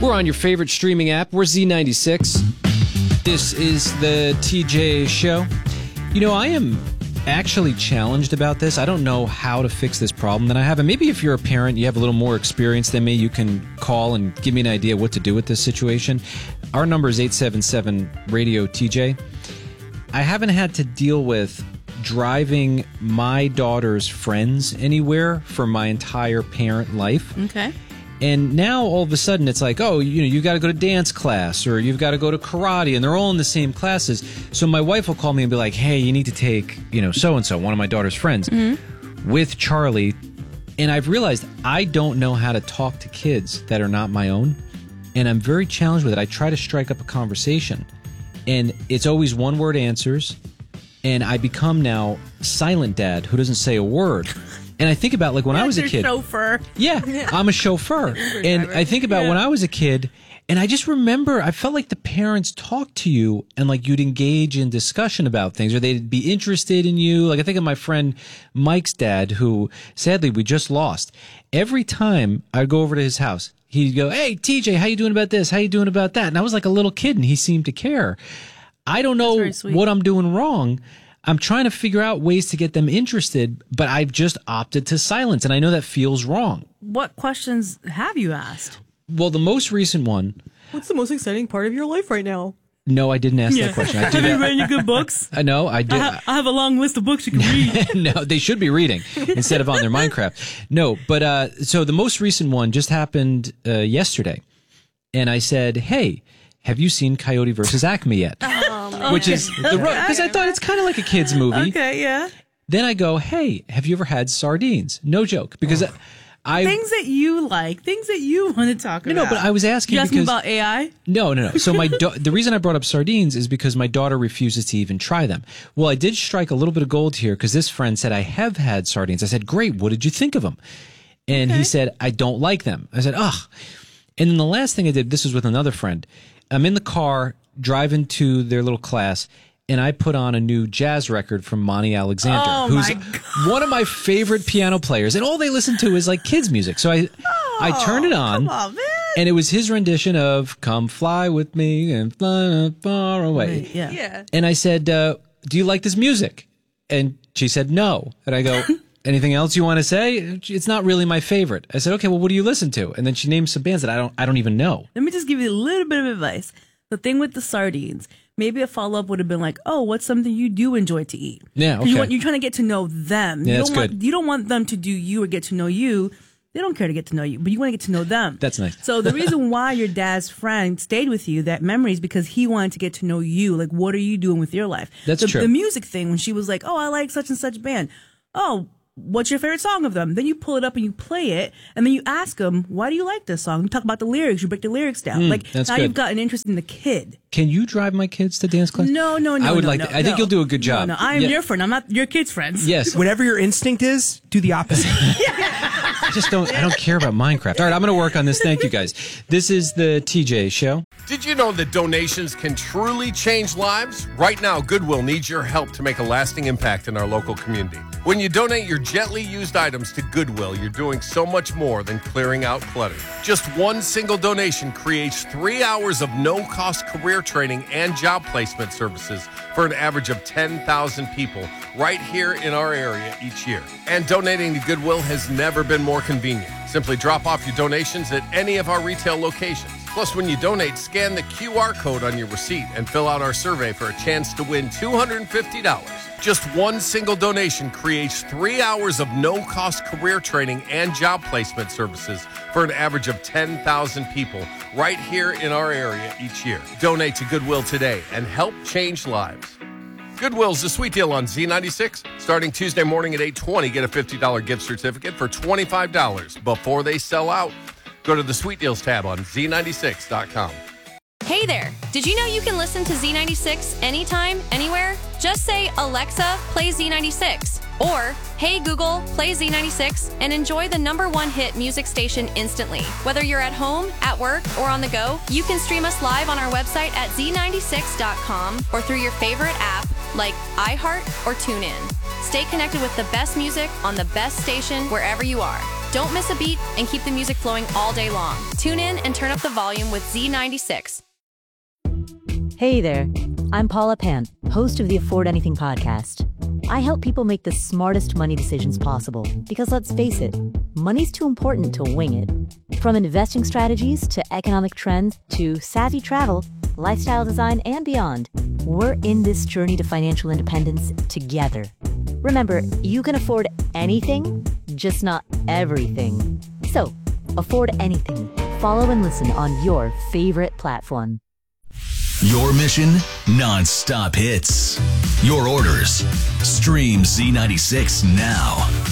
We're on your favorite streaming app. We're Z96. This is the TJ Show. You know, I am actually challenged about this. I don't know how to fix this problem that I have. And maybe if you're a parent, you have a little more experience than me, you can call and give me an idea what to do with this situation. Our number is 877-RADIO-TJ. I haven't had to deal with driving my daughter's friends anywhere for my entire parent life. Okay. And now all of a sudden it's like, oh, you know, you got to go to dance class or you've got to go to karate, and they're all in the same classes. So my wife will call me and be like, hey, you need to take, you know, so-and-so, one of my daughter's friends, with Charlie. And I've realized I don't know how to talk to kids that are not my own. And I'm very challenged with it. I try to strike up a conversation, and it's always one-word answers. And I become now silent dad who doesn't say a word. And I think about, like, when I was a kid. Chauffeur. Yeah, I'm a chauffeur. And I think about when I was a kid, and I just remember I felt like the parents talked to you and, like, you'd engage in discussion about things, or they'd be interested in you. Like, I think of my friend Mike's dad, who sadly we just lost. Every time I'd go over to his house, he'd go, hey, TJ, how you doing about this? How you doing about that? And I was like a little kid, and he seemed to care. I don't know what I'm doing wrong. I'm trying to figure out ways to get them interested, but I've just opted to silence, and I know that feels wrong. What questions have you asked? Well, the most recent one... What's the most exciting part of your life right now? No, I didn't ask that question. I Have you read any good books? No, I did. I have a long list of books you can read. No, they should be reading instead of on their Minecraft. No, but so the most recent one just happened yesterday, and I said, hey, have you seen Coyote versus Acme yet? Which is the because I thought it's kind of like a kid's movie. Okay, yeah. Then I go, hey, have you ever had sardines? No joke, because I things that you like, things that you want to talk about. No, but I was asking. You asked me about AI? No. So the reason I brought up sardines is because my daughter refuses to even try them. Well, I did strike a little bit of gold here because this friend said I have had sardines. I said, great. What did you think of them? And he said, I don't like them. I said, ugh. And then the last thing I did, this was with another friend. I'm in the car driving to their little class, and I put on a new jazz record from Monty Alexander, who's one of my favorite piano players, and all they listen to is like kids music. So I turned it on, and it was his rendition of "Come Fly with Me" and "Fly Far Away." Right, yeah. And I said, "Do you like this music?" And she said, "No." And I go, anything else you want to say? It's not really my favorite. I said, okay, well, what do you listen to? And then she named some bands that I don't even know. Let me just give you a little bit of advice. The thing with the sardines, maybe a follow-up would have been like, oh, what's something you do enjoy to eat? Yeah, okay. You're trying to get to know them. Yeah, that's good. You don't want them to do you or get to know you. They don't care to get to know you, but you want to get to know them. That's nice. So the reason why your dad's friend stayed with you, that memory, is because he wanted to get to know you. Like, what are you doing with your life? That's true. The music thing, when she was like, oh, I like such and such band. Oh, what's your favorite song of them? Then you pull it up and you play it, and then you ask them, why do you like this song? You talk about the lyrics, you break the lyrics down. Like, now you've got an interest in the kid. Can you drive my kids to dance class? No. I would like that. I think you'll do a good job. No, I am your friend. I'm not your kid's friend. Yes. Whatever your instinct is, do the opposite. I don't care about Minecraft. All right, I'm going to work on this. Thank you, guys. This is the TJ Show. Did you know that donations can truly change lives? Right now, Goodwill needs your help to make a lasting impact in our local community. When you donate your gently used items to Goodwill, you're doing so much more than clearing out clutter. Just one single donation creates 3 hours of no-cost career training and job placement services for an average of 10,000 people right here in our area each year. And donating to Goodwill has never been more convenient. Simply drop off your donations at any of our retail locations. Plus, when you donate, scan the QR code on your receipt and fill out our survey for a chance to win $250. Just one single donation creates 3 hours of no-cost career training and job placement services for an average of 10,000 people right here in our area each year. Donate to Goodwill today and help change lives. Goodwill's a sweet deal on Z96. Starting Tuesday morning at 8:20, get a $50 gift certificate for $25 before they sell out. Go to the Sweet Deals tab on Z96.com. Hey there! Did you know you can listen to Z96 anytime, anywhere? Just say, Alexa, play Z96. Or, hey Google, play Z96 and enjoy the #1 hit music station instantly. Whether you're at home, at work, or on the go, you can stream us live on our website at Z96.com or through your favorite app like iHeart or TuneIn. Stay connected with the best music on the best station wherever you are. Don't miss a beat and keep the music flowing all day long. Tune in and turn up the volume with Z96. Hey there, I'm Paula Pant, host of the Afford Anything podcast. I help people make the smartest money decisions possible because let's face it, money's too important to wing it. From investing strategies to economic trends to savvy travel, lifestyle design, and beyond, we're in this journey to financial independence together. Remember, you can afford anything, just not everything. So, afford anything. Follow and listen on your favorite platform. Your mission? Non-stop hits. Your orders? Stream Z96 now.